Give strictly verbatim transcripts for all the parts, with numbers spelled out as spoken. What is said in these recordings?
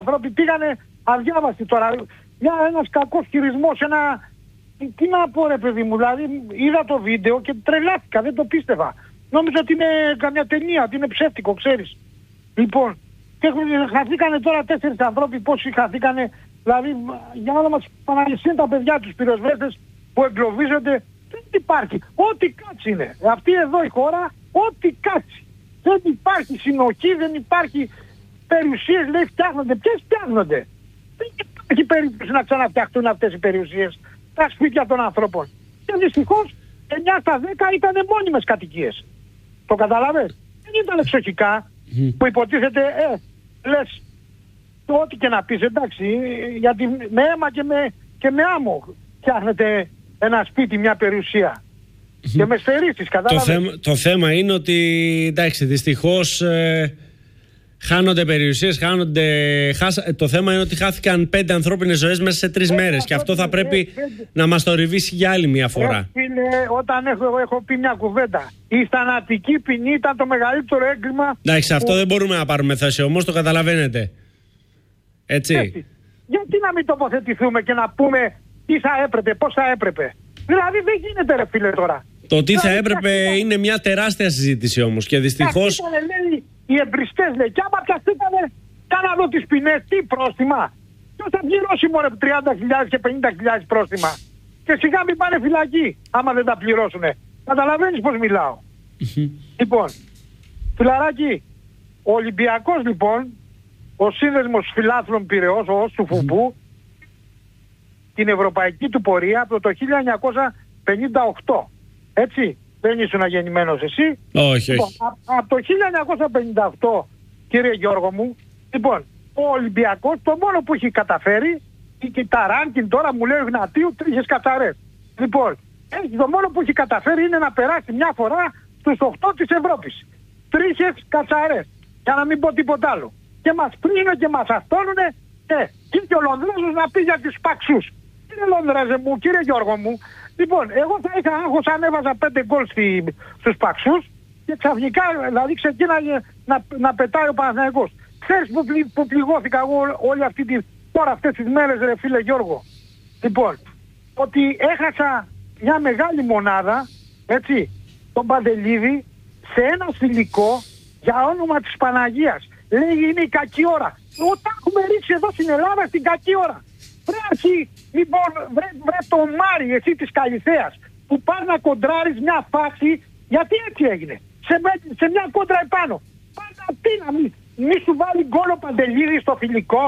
άνθρωποι πήγανε αδιάβαστοι τώρα. Για ένας κακός χειρισμός, ένα... Τι να πω ρε παιδί μου, δηλαδή είδα το βίντεο και τρελάθηκα, δεν το πίστευα. Νόμιζα ότι είναι καμιά ταινία, ότι είναι ψεύτικο, ξέρεις. Λοιπόν, και χαθήκανε τώρα τέσσερις ανθρώποι, πόσοι χαθήκανε, δηλαδή για να μας παναγησύνουν τα παιδιά τους πυροσβέστες που εγκλωβίζονται. Δεν υπάρχει, ό,τι κάτσει είναι. Αυτή εδώ η χώρα, ό,τι κάτσει. Δεν υπάρχει συνοχή, δεν υπάρχει περιουσίες, λέει φτιάχνονται. Ποιες φτιάχνονται? Δεν υπάρχει περίπτωση να ξαναφτιαχτούν αυτές οι περιουσίες τα σπίτια των ανθρώπων. Και δυστυχώς εννιά στα δέκα ήταν μόνιμες κατοικίες. Το καταλαβες? Δεν ήταν εξοχικά mm. που υποτίθεται, ε, λες, το ό,τι και να πεις, εντάξει, γιατί με αίμα και με, και με άμμο φτιάχνεται ένα σπίτι, μια περιουσία. Mm. Και με στερήσεις, κατάλαβες. Το θέμα, το θέμα είναι ότι, εντάξει, δυστυχώς ε, χάνονται περιουσίες, χάνονται... Χάσα, το θέμα είναι ότι χάθηκαν πέντε ανθρώπινες ζωές μέσα σε τρεις μέρες και αυτό θα πρέπει πέντε. να μας το ριβήσει για άλλη μια φορά. Ε, φίλε, όταν έχω, έχω πει μια κουβέντα, η θανατική ποινή ήταν το μεγαλύτερο έγκλημα. Εντάξει, αυτό που... δεν μπορούμε να πάρουμε θέση, όμως το καταλαβαίνετε. Έτσι. Έτσι. Γιατί να μην τοποθετηθούμε και να πούμε τι θα έπρεπε, πώς θα έπρεπε? Δηλαδή δεν γίνεται ρε φίλε τώρα. Το τι θα έπρεπε είναι μια τεράστια συζήτηση όμως και δυστυχώς... Λέει, οι εμπριστές λέει, και άμα πιαστήκανε, κάνα εδώ τις ποινές, τι πρόστιμα? Ποιος θα πληρώσει μωρέ τριάντα χιλιάδες και πενήντα χιλιάδες πρόστιμα? Και σιγά μην πάνε φυλακή, άμα δεν τα πληρώσουνε. Καταλαβαίνεις πως μιλάω. Λοιπόν, φιλαράκι, ο Ολυμπιακός λοιπόν, ο σύνδεσμος φιλάθλων Πειραιώς, ο Ως του Φουμπού, την ευρωπαϊκή του πορεία από το χίλια εννιακόσια πενήντα οκτώ. Έτσι, δεν ήσουν γεννημένος εσύ. Όχι, λοιπόν, όχι. Από το χίλια εννιακόσια πενήντα οκτώ, κύριε Γιώργο μου, λοιπόν, ο Ολυμπιακός το μόνο που έχει καταφέρει, και τα ranking τώρα μου λέει ο Γνατίου, τρίχες κατσαρές. Λοιπόν, έχει, το μόνο που έχει καταφέρει είναι να περάσει μια φορά στους οκτώ της Ευρώπης. Τρίχες κατσαρές. Για να μην πω τίποτα άλλο. Και μας πρίνουν και μας αυτόνουνε και, και ο Λονδρέζος να πει για τους παξούς. Κύριε Λονδρέζε μου, κύριε Γιώργο μου, λοιπόν, εγώ θα είχα άγχος αν έβαζα πέντε γκολ στη, στους παξούς και ξαφνικά δηλαδή ξεκίναγε να, να πετάει ο Παναθηναϊκός. Ξέρεις που, πλη, που πληγώθηκα εγώ όλη αυτή τη, τώρα αυτές τις μέρες ρε φίλε Γιώργο? Λοιπόν, ότι έχασα μια μεγάλη μονάδα, έτσι, τον Παντελίδη, σε ένα φιλικό για όνομα της Παναγίας. Λέει είναι η κακή ώρα. Όταν έχουμε ρίξει εδώ στην Ελλάδα στην κακή ώρα. Βρε, λοιπόν, βρε, βρε το Μάρι, εσύ της Καλυθέας, που πας να κοντράρεις μια φάση, γιατί έτσι έγινε. Σε, σε μια κόντρα επάνω. Πας να πει να μην μη σου βάλει γκολ ο Παντελίδη στο φιλικό.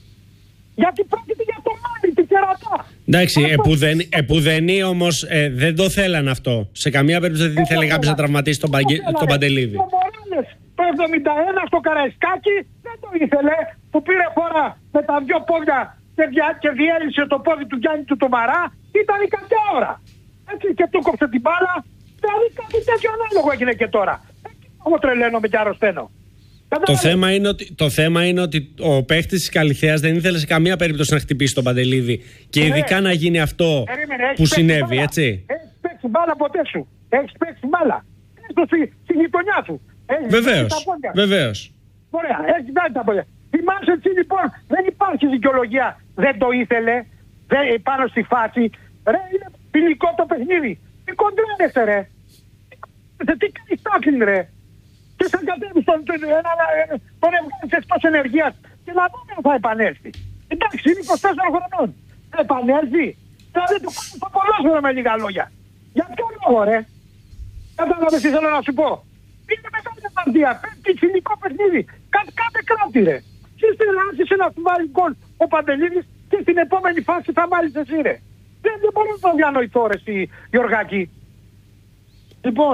Γιατί πρόκειται για το Μάρι, την κερατά. Εντάξει, επουδεν, επουδενή όμως ε, δεν το θέλαν αυτό. Σε καμία περίπτωση δεν θέλει κάποιος να τραυματίσει τον, τον Παντελίδη. Το εβδομήντα ένα στο Καραϊσκάκι δεν το ήθελε, που πήρε φορά με τα δυο πόδια και, δια, και διέλυσε το πόδι του Γιάννη του Τομαρά, ήταν η κακιά ώρα. Έτσι, και του κόψε την μπάλα, δηλαδή κάτι τέτοιο ανάλογο έγινε και τώρα. Εγώ τρελαίνομαι και αρρωσταίνω. Το θέμα, είναι ότι, το θέμα είναι ότι ο παίχτης της Καλυθέας δεν ήθελε σε καμία περίπτωση να χτυπήσει τον Παντελίδη. Και ειδικά ε, να γίνει αυτό περίμενε, που συνέβη, μπάλα. Έτσι. Έχεις παίξει μπάλα ποτέ σου. Έχεις παίξει μπάλα. Έστω στη, στη γειτονιά σου. Βεβαίως. Βεβαίως. Ωραία, έχει βγάλει τα πόδια. Θυμάσαι έτσι λοιπόν, δεν υπάρχει δικαιολογία. Δεν το ήθελε, δεν, πάνω στη φάση. Ρε, είναι φιλικό το παιχνίδι. Τι κοντρένεσαι ρε. Τι κάνεις τάκλιν ρε. Και σαν κατέβεις τον, τον, τον εβγάλεις εκτός ενεργείας. Και να δούμε αν θα επανέλθει. Εντάξει, είναι είκοσι τέσσερα χρονών. Θα επανέλθει. Δηλαδή του κάνει το ποδόσφαιρο με λίγα λόγια. Για ποιο λόγο ρε. Κατάλαβες τι θέλω να σου πω. Είναι μεγάλη αμαρτία. Πέφτει φιλικό παιχνίδι. Κάτι κάτε κράτη ρε. Συστηράζεσαι να σου βάλει γκολ ο Παντελίδης και στην επόμενη φάση θα βάλεις εσύ ρε. Δεν, δεν μπορώ να το διανοηθώ ρε στη Γιωργάκη. Λοιπόν.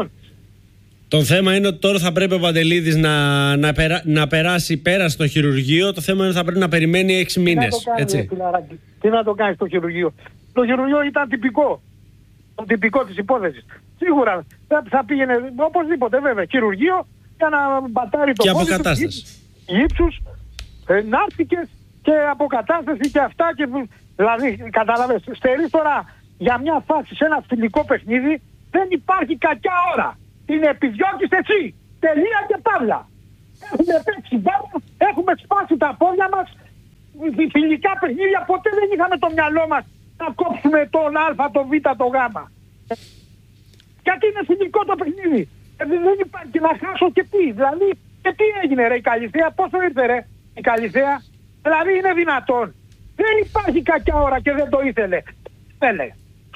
Το θέμα είναι ότι τώρα θα πρέπει ο Παντελίδης να, να, περά, να περάσει πέρα στο χειρουργείο. Το θέμα είναι ότι θα πρέπει να περιμένει έξι μήνες. Τι να το κάνει, φιλαράκι. Τι να το κάνει στο χειρουργείο. Το χειρουργείο ήταν τυπικό. Το τυπικό της υπόθεσης. Σίγουρα θα, θα πήγαινε οπωσδήποτε βέβαια χειρουργείο για να μπατάρει το και πόδι αποκατάσταση. Του, γύψους, ε, ναύτικες και αποκατάσταση και αυτά. Και, δηλαδή κατάλαβες, στερείς τώρα για μια φάση σε ένα φιλικό παιχνίδι, δεν υπάρχει κακιά ώρα. Την επιδιώκεις εσύ. Τελεία και παύλα. Έχουμε παίξει μπάλα, έχουμε σπάσει τα πόδια μας φιλικά παιχνίδια ποτέ δεν είχαμε το μυαλό μας να κόψουμε τον Α, τον Β, τον Γ. Γιατί είναι φιλικό το παιχνίδι. Ε, δεν υπάρχει να χάσω και τι. Δηλαδή, και τι έγινε ρε η Καλυθέα, πόσο ήρθε ρε η Καλυθέα. Δηλαδή είναι δυνατόν. Δεν υπάρχει κακιά ώρα και δεν το ήθελε. Θέλε.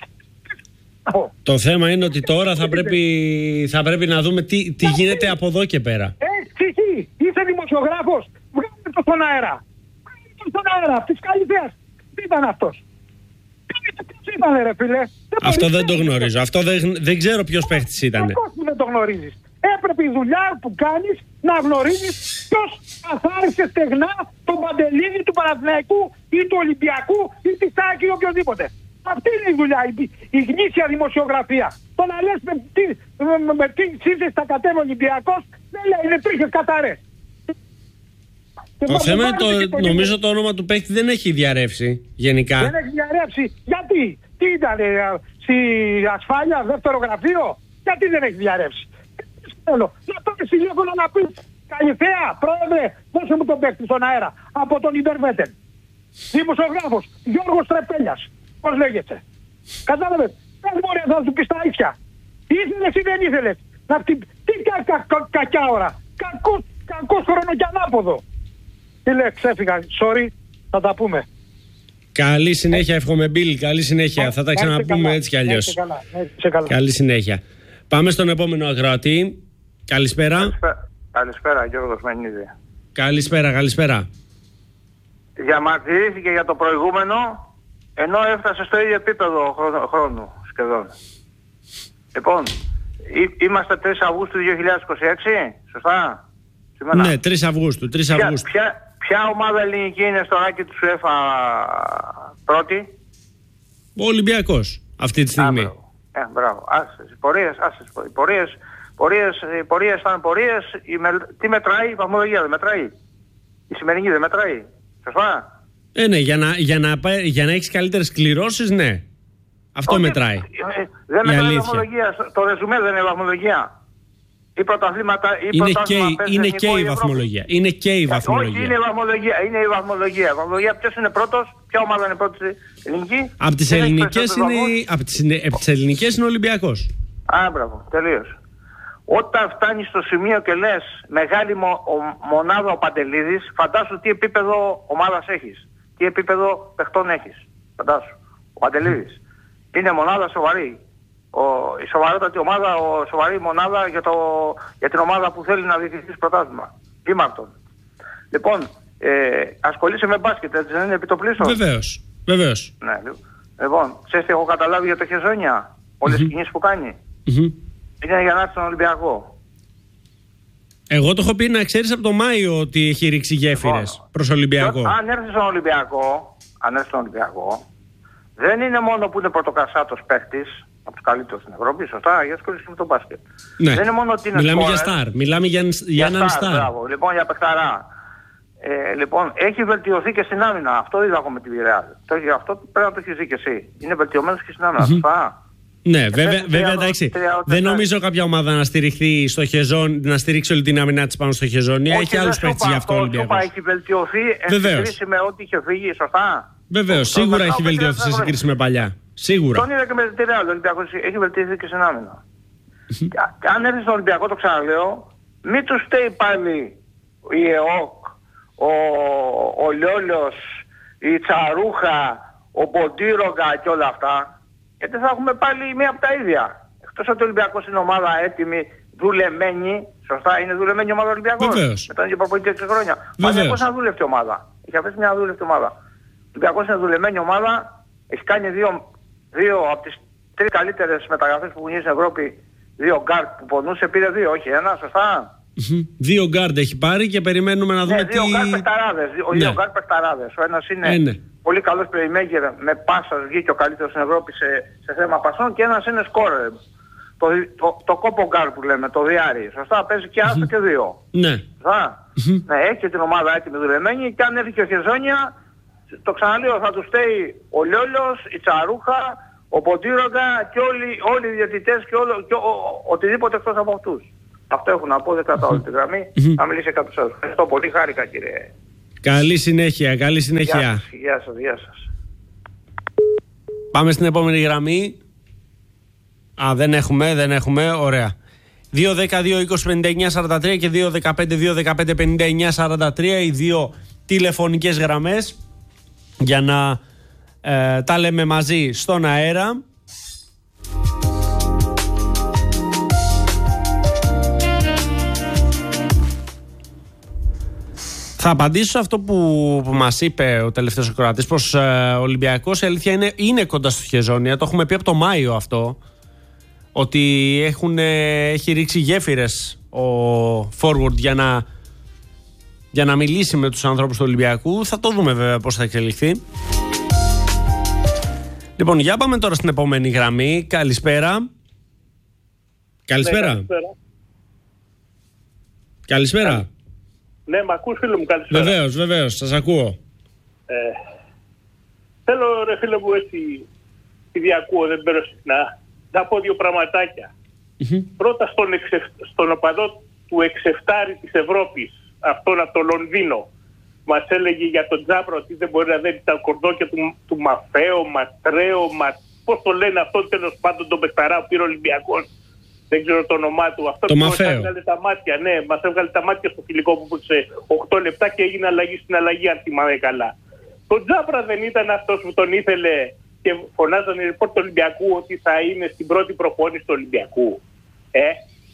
Το θέμα είναι ότι τώρα θα πρέπει, θα πρέπει να δούμε τι, τι γίνεται από εδώ και πέρα. Εξηγεί. Είσαι δημοσιογράφος. Βγάλε το στον αέρα. Βγάλε το στον αέρα. Της Καλυθέας. Τι ήταν αυτός. Ποιος ήταν ρε φίλε. Αυτό δεν το γνωρίζω. Αυτό δεν, δεν ξέρω ποιος παίχτης ήταν. Πώς που δεν το γνωρίζεις. Έπρεπε η δουλειά που κάνεις να γνωρίζεις ποιος καθάρισε στεγνά τον Παντελίδη του Παναθηναϊκού ή του Ολυμπιακού ή της ΑΕΚ ή οποιοδήποτε. Αυτή είναι η δουλειά, η, η γνήσια δημοσιογραφία. Το να λες με τι, με, με τι σύνθεση θα κατέβει ο Ολυμπιακός, δεν λέει, είναι τρίχες καθαρές. Το θέμα είναι, το, νομίζω το όνομα του παίκτη δεν έχει διαρρεύσει γενικά. Δεν έχει διαρρεύσει. Γιατί, τι ήταν, στη ασφάλεια, δεύτερο γραφείο, γιατί δεν έχει διαρρεύσει. Θέλω να πάρει τηλέφωνο να πει Καλυθέα, πρόεδρε, δώσε μου τον παίκτη στον αέρα από τον Ιντερβέτεν. Δημοσιογράφος Γιώργος Τρεπέλιας. Πώς λέγεται. Κατάλαβες. Δεν μπορεί να του πεις τα ίσια. Ήθελες ή δεν ήθελες. Να τι κα, κα, κα, κακιά ώρα. Κακός, κακός χρόνο και ανάποδο. Τι λέει, ξέφυγα. Sorry, θα τα πούμε. Καλή συνέχεια, εύχομαι Μπίλ. Καλή συνέχεια. Α, θα τα ξαναπούμε καλά, έτσι κι αλλιώς. Καλά, καλά. Καλή συνέχεια. Πάμε στον επόμενο ακροατή. Καλησπέρα. Καλησπέρα, καλησπέρα Γιώργος Μενίδη. Καλησπέρα, καλησπέρα. Διαμαρτυρήθηκε για το προηγούμενο, ενώ έφτασε στο ίδιο επίπεδο χρόνου σχεδόν. Λοιπόν, είμαστε τρεις Αυγούστου δύο χιλιάδες είκοσι έξι, σωστά? Σήμερα. Ναι, τρεις Αυγούστου. τρεις Αυγούστου. Ποια, ποια, ποια ομάδα ελληνική είναι στο ράκι του ΣΟΕΦΑ πρώτη? Ο Ολυμπιακός αυτή τη στιγμή. Α, ε, μπράβο. Άσες, οι πορείες, άσες, οι πορείες, πορείες, οι πορείες ήταν πορείες. Η με, τι μετράει, η βαθμολογία δεν μετράει. Η σημερινή δεν μετράει. Σωστά. Ε, ναι, για να, για να, για να έχεις καλύτερες κληρώσεις, ναι. Αυτό Όχι, μετράει. Ε, δεν μετράει η βαθμολογία. Το ρεζουμέ δεν είναι βαθμολογία. Ή πρωταθλήματα, ή είναι και, είναι εθνικό, και η βαθμολογία. Είναι και η βαθμολογία. Όχι, είναι η βαθμολογία. Είναι η βαθμολογία. Η βαθμολογία ποιος είναι πρώτος, ποια ομάδα είναι πρώτη ελληνική. Από τις ελληνικές είναι, από τις, από τις ελληνικές είναι ο Ολυμπιακός. Α, μπράβο, τελείως. Όταν φτάνεις στο σημείο και λες μεγάλη μο, ο, μονάδα ο Παντελίδης, φαντάσου τι επίπεδο ομάδας έχεις. Τι επίπεδο παιχτών έχεις. Φαντάσου. Ο Παντελίδης είναι μονάδα σοβαρή. Ο, η σοβαρότατη ομάδα, ο σοβαρή μονάδα για, το, για την ομάδα που θέλει να διεκδικήσει πρωτάθλημα. Δήμαρτον. Λοιπόν, ε, ασχολείσαι με μπάσκετ, έτσι δεν είναι επιτοπλίστων? Βεβαίως. Βεβαίως. Ναι, λοιπόν, ξέρεις τι έχω καταλάβει για το Χεζόνια? Όλες τις mm-hmm. κινήσεις που κάνει. Mm-hmm. Είναι για να έρθει στον Ολυμπιακό. Εγώ το έχω πει να ξέρεις από το Μάιο ότι έχει ρίξει γέφυρες λοιπόν, προς Ολυμπιακό. Αν έρθει στον Ολυμπιακό, αν έρθει στον Ολυμπιακό, δεν είναι μόνο που είναι πρωτοκασάτος παίχτης, από τους καλύτερους στην Ευρώπη, σωστά, για ασχολήσεις με τον μπάσκετ. Ναι. Δεν είναι μόνο ότι είναι Μιλάμε σκόρερ, για στάρ, μιλάμε για, για, για έναν στάρ. Μπράβο, λοιπόν, για παιχταρά. Ε, λοιπόν, έχει βελτιωθεί και στην άμυνα. Αυτό είδα εγώ με τη Villarreal. Αυτό πρέπει να το έχεις δει και εσύ. Είναι βελτιωμένος και στην άμυνα, σωστά. Ναι, βέβαια, βέβαια εντάξει. Δεν νομίζω κάποια ομάδα να στηριχθεί στο Χεζόνι, να στηρίξει όλη την άμυνά της πάνω στο Χεζόνι. Έχει άλλους παίκτες γι' αυτό ο Ολυμπιακός. Έχει βελτιωθεί εν σύγκριση με ό,τι είχε φύγει, σωστά. Βεβαίως, σίγουρα έχει βελτιωθεί σε σύγκριση με παλιά. Σίγουρα. Τον είδα και με τη Real, ο Ολυμπιακός έχει βελτιωθεί και στην άμυνα. Αν έρθει στον Ολυμπιακό, το ξαναλέω, μην του στέει πάλι η ΕΟΚ, ο, ο Λιόλιος, η Τσαρούχα, ο Ποντήρογκα και όλα αυτά. Γιατί θα έχουμε πάλι μία από τα ίδια. Εκτός ότι ο Ολυμπιακός είναι ομάδα έτοιμη, δουλεμένη. Σωστά, είναι δουλεμένη η ομάδα του Ολυμπιακού. Βεβαίως. Με τον ίδιο προπονητή έξι χρόνια. Παλιά πώς είναι αδούλευτη ομάδα. Έχει αφήσει μια αδούλευτη ομάδα. Ο Ολυμπιακός είναι δουλεμένη ομάδα. Έχει κάνει δύο, δύο από τις τρεις καλύτερες μεταγραφές που έχουν γίνει στην Ευρώπη. Δύο γκάρτ που πονούσε, πήρε δύο, όχι ένα, σωστά. Δύο γκάρτ έχει πάρει και περιμένουμε να δούμε ναι, δύο τι... γκάρτ παιχταράδες. Ναι. Δύο γκάρτ παιχταράδες. Ο ένας είναι ε, ναι. πολύ καλός playmaker με πάσα, βγήκε ο καλύτερος στην Ευρώπη σε, σε θέμα πασών, και ένας είναι scorer. Το, το, το κόπο γκάρ που λέμε, το διάρρη. Σωστά, παίζει και άστο και δύο. Ναι. Σωστά. Ναι, έχει και την ομάδα έτοιμη δουλεμένη, και αν έρθει και ο Χεζόνια, το ξαναλέω, θα του στέει ο Λιόλιος, η Τσαρούχα, ο Ποντήρογκα και όλοι, όλοι οι διαιτητές και, όλο, και ο, ο, οτιδήποτε εκτός από αυτούς. Αυτό έχω να πω, δεν κρατάω όλη τη γραμμή. Θα μιλήσει κάποιος άλλος. Ευχαριστώ πολύ, χάρηκα κύριε. Καλή συνέχεια, καλή συνέχεια. Γεια σας, γεια σας, γεια σας. Πάμε στην επόμενη γραμμή. Α, δεν έχουμε, δεν έχουμε, ωραία. δύο δέκα δύο είκοσι πενήντα εννιά σαράντα τρία και δύο δεκαπέντε δύο δεκαπέντε πενήντα εννιά σαράντα τρία, οι δύο τηλεφωνικές γραμμές για να ε, τα λέμε μαζί στον αέρα. Θα απαντήσω σε αυτό που, που μας είπε ο τελευταίος ακροατής, πως ε, ο Ολυμπιακός, η αλήθεια είναι, είναι κοντά στο χεζόνια. Το έχουμε πει από το Μάιο αυτό, ότι έχουν, ε, έχει ρίξει γέφυρες ο forward για να, για να μιλήσει με τους ανθρώπους του Ολυμπιακού. Θα το δούμε βέβαια πώς θα εξελιχθεί. Λοιπόν, για πάμε τώρα στην επόμενη γραμμή. Καλησπέρα. Καλησπέρα. Ναι, καλησπέρα. Καλησπέρα. Ναι, μ' ακούς, φίλε μου, καλησπέρα. Βεβαίως, βεβαίως, σας ακούω. Ε, θέλω, ρε φίλε μου, έτσι, τη διακούω, δεν παίρνω συχνά, να πω δύο πραγματάκια. Mm-hmm. Πρώτα στον, εξεφ, στον οπαδό του εξεφτάρι της Ευρώπης, αυτόν από το Λονδίνο, μας έλεγε για τον Τζάπρα ότι δεν μπορεί να δει τα κορδόκια του, του Μαφέο, Ματρέο, μα, πώς το λένε αυτό, τέλος πάντων τον Πεχταρά που πήρε ο Ολυμπιακός. Δεν ξέρω το όνομά του. Αυτό το που μας έβγαλε τα μάτια. Ναι, μας έβγαλε τα μάτια στο φιλικό που πούσε οκτώ λεπτά και έγινε αλλαγή στην αλλαγή, αν θυμάμαι καλά. Το Τζάπρα δεν ήταν αυτός που τον ήθελε και φωνάζαν οι ρεπόρτερ του Ολυμπιακού ότι θα είναι στην πρώτη προπόνηση του Ολυμπιακού. Ε?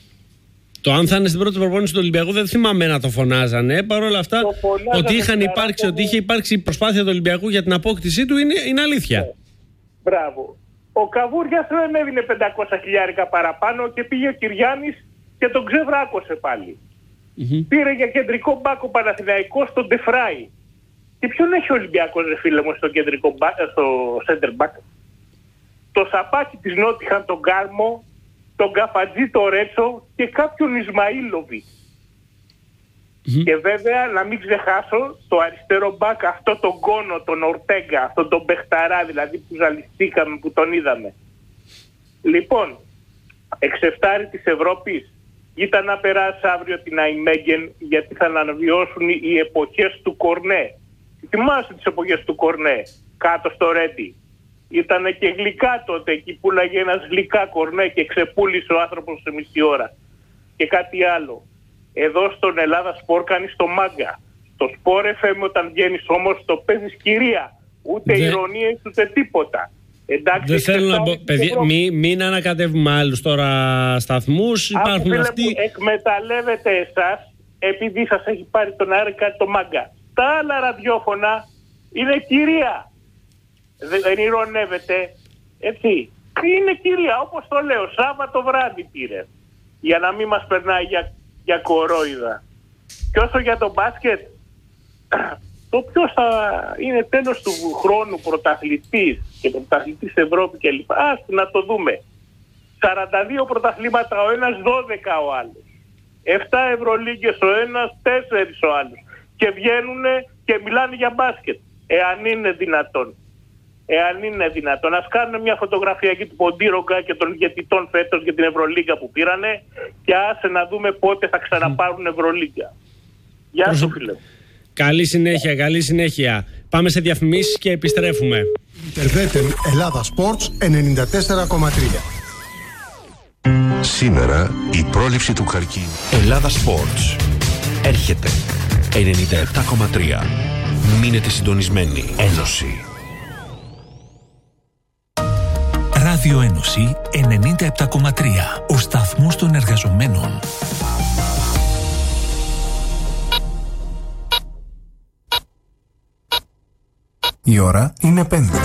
Το αν θα είναι στην πρώτη προπόνηση του Ολυμπιακού δεν θυμάμαι να το φωνάζανε. Παρ' όλα αυτά, ότι, είχαν υπάρξει, ότι είχε υπάρξει προσπάθεια του Ολυμπιακού για την απόκτησή του είναι, είναι αλήθεια. Ε. Μπράβο. Ο Καβούριας δεν έδινε πεντακόσια χιλιάρικα παραπάνω και πήγε ο Κυριάννης και τον ξεβράκωσε πάλι. Mm-hmm. Πήρε για κεντρικό μπάκο Παναθηναϊκό στον Ντεφράι. Και ποιον έχει ο Ολυμπιακός, ρε φίλε μου, στο κεντρικό μπάκ, στο center back? Το σαπάκι της Νότιχαν, τον Γκάρμο, τον Καφατζή, τον Ρέτσο και κάποιον Ισμαήλοβι. Mm-hmm. Και βέβαια να μην ξεχάσω το αριστερό μπακ, αυτό τον Κόνο, τον Ορτέγκα, αυτόν τον Μπεχταρά δηλαδή που ζαλιστήκαμε, που τον είδαμε. Λοιπόν, εξεφτάρι της Ευρώπης, ήταν να περάσει αύριο την Αϊμέγεν, γιατί θα αναβιώσουν οι εποχές του Κορνέ. Θυμάσαι τις εποχές του Κορνέ, κάτω στο Ρέντι. Ήτανε και γλυκά τότε, εκεί που λέγε ένας γλυκά Κορνέ και ξεπούλησε ο άνθρωπος σε μισή ώρα. Και κάτι άλλο. Εδώ στον Ελλάδα Σπορ κάνεις το μάγκα. Στο Σπορ εφ εμ όταν βγαίνεις όμως το παίζεις κυρία. Ούτε Δε... ηρωνία ούτε τίποτα. Εντάξει, δεν θέλω να πω, παιδιά, μην μη ανακατεύουμε άλλους τώρα σταθμούς. Υπάρχουν Άκου, αυτοί... εκμεταλλεύεται εσάς επειδή σας έχει πάρει τον αέρα κάτι το μάγκα. Τα άλλα ραδιόφωνα είναι κυρία. Δεν, δεν ηρωνεύεται. Έτσι. Είναι κυρία, όπως το λέω. Σάββατο βράδυ πήρε. Για να μην μας περνάει για, για κορόιδα. Και όσο για το μπάσκετ, το ποιος θα είναι τέλος του χρόνου πρωταθλητής και πρωταθλητής Ευρώπη κλπ. Ας να το δούμε. σαράντα δύο πρωταθλήματα ο ένας, δώδεκα ο άλλος. επτά Ευρωλίγκες ο ένας, τέσσερα ο άλλος. Και βγαίνουν και μιλάνε για μπάσκετ. Εάν είναι δυνατόν. Εάν είναι δυνατόν. Ας κάνουμε μια φωτογραφία εκεί του Ποντίρογκα και των ηγετητών φέτος για την Ευρωλίγκα που πήρανε και άσε να δούμε πότε θα ξαναπάρουν Ευρωλίγκα. Γεια σου φίλε. Καλή συνέχεια, καλή συνέχεια. Πάμε σε διαφημίσεις και επιστρέφουμε. Ιντερβέτεν Ελλάδα Sports ενενήντα τέσσερα κόμμα τρία. Σήμερα η πρόληψη του καρκίνου. Ελλάδα Sports έρχεται ενενήντα επτά κόμμα τρία. Μείνετε συντονισμένοι. Ένωση. Ράδιο Ένωση ενενήντα επτά κόμμα τρία. Ο σταθμός των εργαζομένων. Η ώρα είναι πέντε.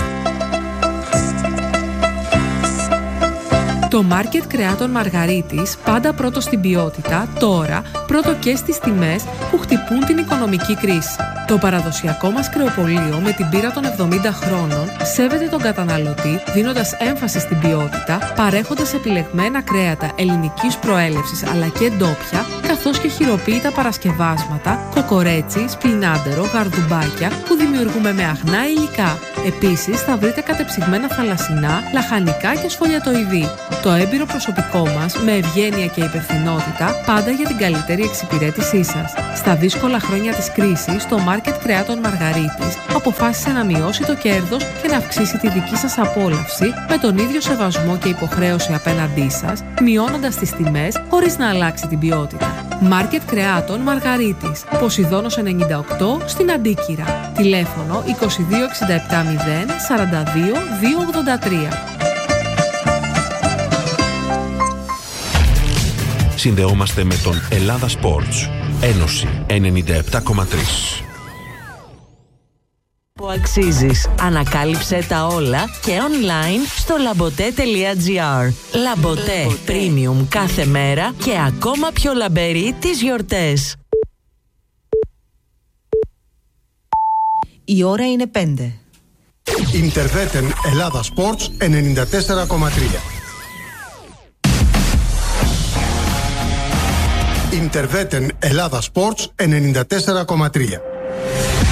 Το μάρκετ κρεάτων Μαργαρίτης, πάντα πρώτο στην ποιότητα, τώρα πρώτο και στις τιμές που χτυπούν την οικονομική κρίση. Το παραδοσιακό μας κρεοπωλείο με την πείρα των εβδομήντα χρόνων σέβεται τον καταναλωτή δίνοντας έμφαση στην ποιότητα, παρέχοντας επιλεγμένα κρέατα ελληνικής προέλευσης αλλά και ντόπια, καθώς και χειροποίητα παρασκευάσματα, κοκορέτσι, σπινάντερο, γαρδουμπάκια που δημιουργούμε με αγνά υλικά. Επίσης θα βρείτε κατεψυγμένα θαλασσινά, λαχανικά και σφολιατοειδή. Το έμπειρο προσωπικό μας, με ευγένεια και υπευθυνότητα, πάντα για την καλύτερη εξυπηρέτησή σας. Στα δύσκολα χρόνια της κρίσης, το Μάρκετ Κρεάτων Μαργαρίτης αποφάσισε να μειώσει το κέρδος και να αυξήσει τη δική σας απόλαυση με τον ίδιο σεβασμό και υποχρέωση απέναντί σας, μειώνοντας τις τιμές χωρίς να αλλάξει την ποιότητα. Μάρκετ Κρεάτων Μαργαρίτης, Ποσειδώνος ενενήντα οκτώ στην Αντίκυρα. Τηλέφωνο είκοσι δύο εξήντα επτά μηδέν σαράντα δύο διακόσια ογδόντα τρία. Συνδεόμαστε με τον Ελλάδα Sports. Ένωση ενενήντα επτά κόμμα τρία. Που αξίζεις. Ανακάλυψε τα όλα και online στο λαμποτέ τελεία τζι άρ. Λαμποτέ Premium κάθε μέρα και ακόμα πιο λαμπερή τις γιορτές. Η ώρα είναι πέντε. Ιντερβέτεν Ελλάδα Sports ενενήντα τέσσερα κόμμα τρία. Ιντερβέτεν Ελλάδα Sports ενενήντα τέσσερα κόμμα τρία.